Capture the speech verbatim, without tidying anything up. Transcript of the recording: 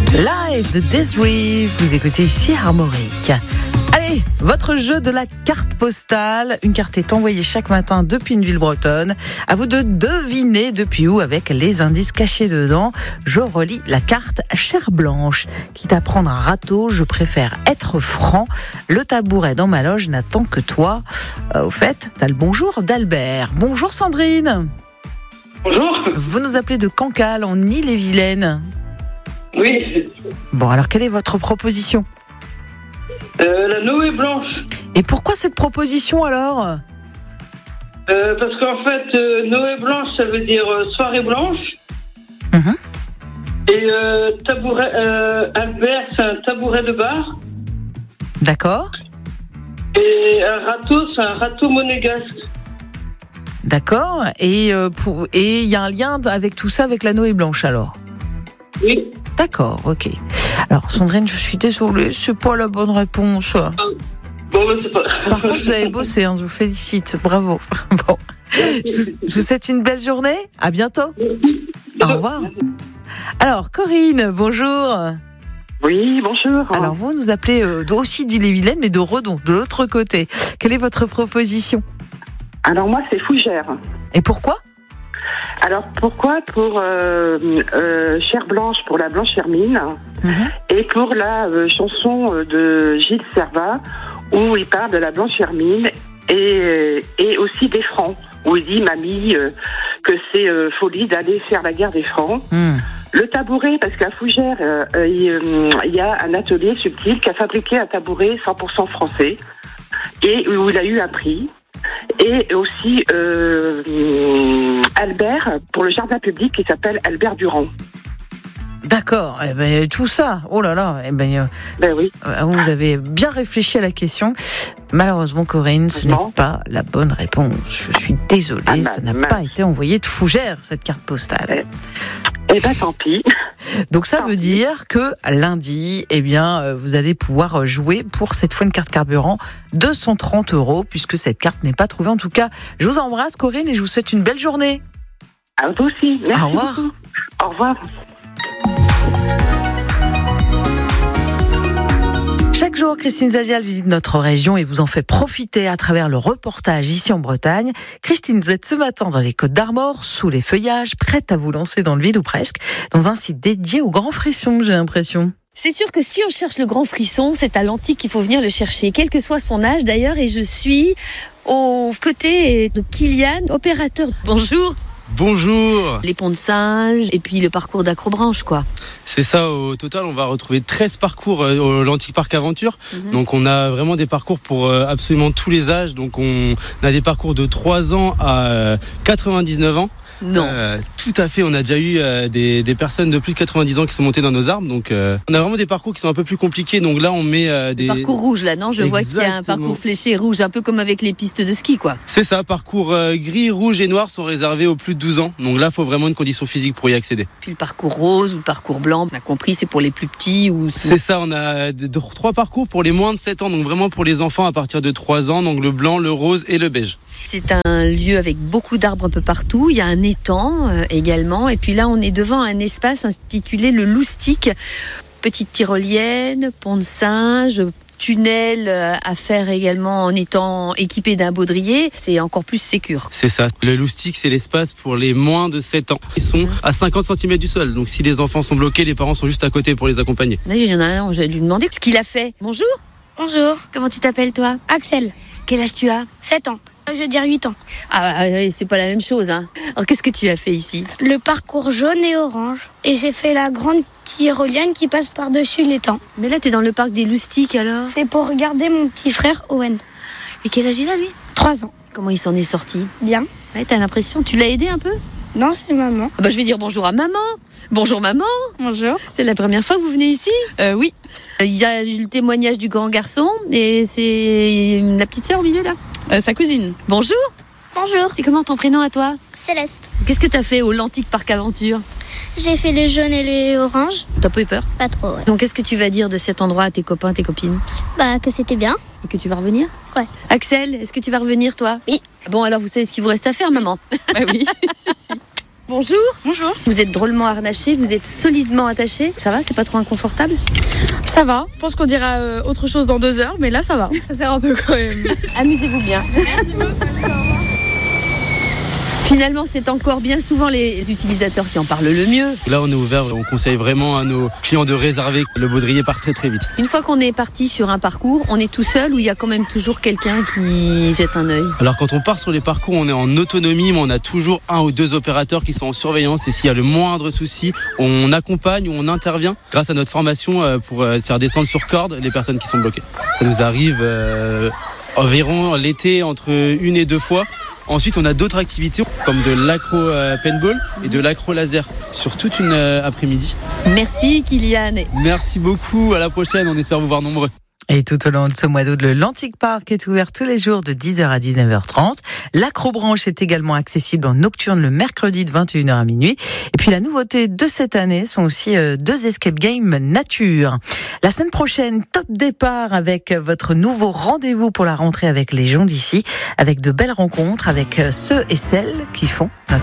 Live de Desiree, vous écoutez ici Armorique. Allez, votre jeu de la carte postale. Une carte est envoyée chaque matin depuis une ville bretonne. À vous de deviner depuis où avec les indices cachés dedans. Je relis la carte chair blanche. Quitte à prendre un râteau, je préfère être franc. Le tabouret dans ma loge n'attend que toi. Euh, au fait, t'as le bonjour d'Albert. Bonjour Sandrine. Bonjour. Vous nous appelez de Cancale, en Ille-et-Vilaine. Oui. Bon, alors quelle est votre proposition ? Euh, la Noé blanche. Et pourquoi cette proposition alors ? euh, Parce qu'en fait, euh, Noé blanche, ça veut dire euh, soirée blanche. Mmh. Et euh, tabouret, euh, Albert, c'est un tabouret de bar. D'accord. Et un râteau, c'est un râteau monégasque. D'accord. Et euh, pour et il y a un lien avec tout ça avec la Noé blanche alors ? Oui. D'accord, ok. Alors Sandrine, je suis désolée, c'est pas la bonne réponse. Euh, bon, ben, c'est pas... Par contre, vous avez bossé, hein, je vous félicite, bravo. Bon, je vous, je vous souhaite une belle journée. À bientôt. Au revoir. Alors Corinne, bonjour. Oui, bonjour. Alors vous nous appelez euh, aussi d'Ille-et-Vilaine, mais de Redon, de l'autre côté. Quelle est votre proposition ? Alors moi, c'est Fougères. Et pourquoi ? Alors pourquoi pour euh, euh, Chair blanche pour la Blanche Hermine mmh. et pour la euh, chanson de Gilles Servat où il parle de la Blanche Hermine et, et aussi des Francs où il dit mamie euh, que c'est euh, folie d'aller faire la guerre des Francs. Mmh. Le tabouret, parce qu'à Fougères, euh, il euh, y a un atelier subtil qui a fabriqué un tabouret cent pour cent français et où il a eu un prix. Et aussi euh, Albert pour le jardin public qui s'appelle Albert Durand. D'accord, eh ben, tout ça, oh là là, eh ben, ben oui. Vous avez bien réfléchi à la question. Malheureusement, Corinne, ce n'est pas la bonne réponse. Je suis désolée, ah, ça n'a pas été envoyé de Fougères, cette carte postale. Eh, eh ben, tant pis. Donc ça veut dire que lundi, eh bien, vous allez pouvoir jouer pour cette fois une carte carburant deux cent trente euros, puisque cette carte n'est pas trouvée. En tout cas, je vous embrasse, Corinne, et je vous souhaite une belle journée. À vous aussi. Merci. Au revoir. Beaucoup. Au revoir. Chaque jour, Christine Zazial visite notre région et vous en fait profiter à travers le reportage ici en Bretagne. Christine, vous êtes ce matin dans les Côtes d'Armor, sous les feuillages, prête à vous lancer dans le vide ou presque, dans un site dédié au grand frisson, j'ai l'impression. C'est sûr que si on cherche le grand frisson, c'est à l'antique qu'il faut venir le chercher, quel que soit son âge d'ailleurs, et je suis aux côtés de Kylian, opérateur. Bonjour. Bonjour. Les ponts de singe et puis le parcours d'Acrobranche, quoi. C'est ça, au total, on va retrouver treize parcours au l'Antique Parc Aventure. Mm-hmm. Donc on a vraiment des parcours pour absolument tous les âges. Donc on a des parcours de trois ans à quatre-vingt-dix-neuf ans. Non. Euh, tout à fait, on a déjà eu euh, des, des personnes de plus de quatre-vingt-dix ans qui sont montées dans nos arbres. Donc euh, on a vraiment des parcours qui sont un peu plus compliqués. Donc là on met euh, des... parcours rouges là, non ? Je Exactement. vois qu'il y a un parcours fléché rouge, un peu comme avec les pistes de ski, quoi. C'est ça, parcours euh, gris, rouge et noir sont réservés aux plus de douze ans. Donc là il faut vraiment une condition physique pour y accéder. Puis le parcours rose ou le parcours blanc, on a compris, c'est pour les plus petits ou... C'est ça, on a deux, trois parcours pour les moins de sept ans. Donc vraiment pour les enfants à partir de trois ans. Donc le blanc, le rose et le beige. C'est un lieu avec beaucoup d'arbres un peu partout. Il y a un étang euh, également. Et puis là, on est devant un espace intitulé le Loustic. Petite tyrolienne, pont de singe, tunnel euh, à faire également en étant équipé d'un baudrier. C'est encore plus sécure. C'est ça. Le Loustic, c'est l'espace pour les moins de sept ans. Ils sont à cinquante centimètres du sol. Donc si les enfants sont bloqués, les parents sont juste à côté pour les accompagner. Là, il y en a un, je vais lui demander ce qu'il a fait. Bonjour. Bonjour. Comment tu t'appelles, toi ? Axel. Quel âge tu as ? sept ans. Je veux dire huit ans. Ah, c'est pas la même chose, hein. Alors, qu'est-ce que tu as fait ici ? Le parcours jaune et orange. Et j'ai fait la grande tyrolienne qui passe par-dessus l'étang. Mais là, t'es dans le parc des Loustiques, alors ? C'est pour regarder mon petit frère Owen. Et quel âge il a, lui ? trois ans. Comment il s'en est sorti ? Bien. Ouais, t'as l'impression, tu l'as aidé un peu ? Non, c'est maman. Ah bah, je vais dire bonjour à maman. Bonjour, maman. Bonjour. C'est la première fois que vous venez ici ? Euh, oui. Il y a le témoignage du grand garçon et c'est la petite sœur au milieu, là ? Euh, sa cousine. Bonjour. Bonjour. C'est comment ton prénom à toi ? Céleste. Qu'est-ce que t'as fait au l'Antique Parc Aventure ? J'ai fait les jaunes et les oranges. T'as pas eu peur ? Pas trop, ouais. Donc qu'est-ce que tu vas dire de cet endroit à tes copains, tes copines ? Bah, que c'était bien. Et que tu vas revenir ? Ouais. Axel, est-ce que tu vas revenir, toi ? Oui. Bon, alors vous savez ce qu'il vous reste à faire, maman ? Bah oui. Si, si. Bonjour. Bonjour. Vous êtes drôlement harnaché, vous êtes solidement attaché. Ça va, c'est pas trop inconfortable? Ça va. Je pense qu'on dira euh, autre chose dans deux heures, mais là ça va. Ça sert un peu quand même. Amusez-vous bien. Merci beaucoup. Finalement, c'est encore bien souvent les utilisateurs qui en parlent le mieux. Là, on est ouvert, on conseille vraiment à nos clients de réserver. Le baudrier part très très vite. Une fois qu'on est parti sur un parcours, on est tout seul ou il y a quand même toujours quelqu'un qui jette un œil? Alors quand on part sur les parcours, on est en autonomie, mais on a toujours un ou deux opérateurs qui sont en surveillance. Et s'il y a le moindre souci, on accompagne ou on intervient grâce à notre formation pour faire descendre sur corde les personnes qui sont bloquées. Ça nous arrive euh, environ l'été entre une et deux fois. Ensuite, on a d'autres activités comme de l'acro-paintball et de l'acro-laser sur toute une euh, après-midi. Merci Kylian. Merci beaucoup, à la prochaine, on espère vous voir nombreux. Et tout au long de ce mois d'août, le Lantic Park est ouvert tous les jours de dix heures à dix-neuf heures trente. L'acrobranche est également accessible en nocturne le mercredi de vingt et une heures à minuit. Et puis la nouveauté de cette année sont aussi deux escape games nature. La semaine prochaine, top départ avec votre nouveau rendez-vous pour la rentrée avec les gens d'ici, avec de belles rencontres avec ceux et celles qui font notre